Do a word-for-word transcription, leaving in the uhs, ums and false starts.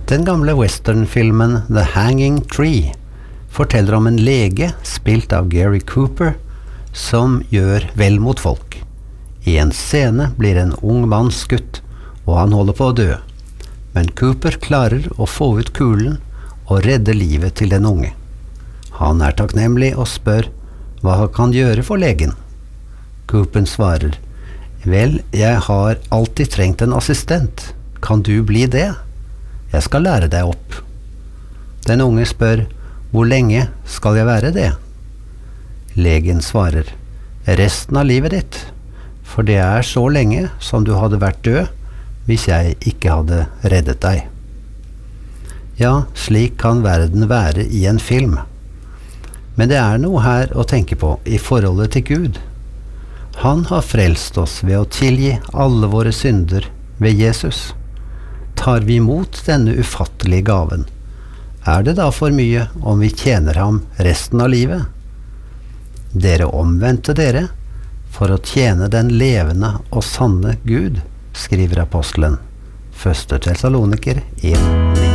Den gamle westernfilmen The Hanging Tree forteller om en lege, spilt av Gary Cooper, som gjør vel mot folk. I en scene blir en ung mann skutt, og han holder på å dø. Men Cooper klarer å få ut kulen og redde livet til den unge. Han er takknemlig og spør hva han kan gjøre for legen. Cooper svarer, «Vel, jeg har alltid trengt en assistent. Kan du bli det? Jeg skal lære deg opp.» Den unge spør, «Hvor lenge skal jeg være det?» Legen svarer, «Resten av livet ditt, for det er så lenge som du hadde vært død hvis jeg ikke hadde reddet deg.» Ja, slik kan verden være i en film. Men det er noe her å tenke på i forholdet til Gud. Han har frelst oss ved å tilgi alle våre synder ved Jesus. Tar vi imot denne ufattelige gaven, er det da for mye om vi tjener ham resten av livet? Dere omvendte dere for å tjene den levende og sanne Gud, skriver apostelen. Første Tessaloniker en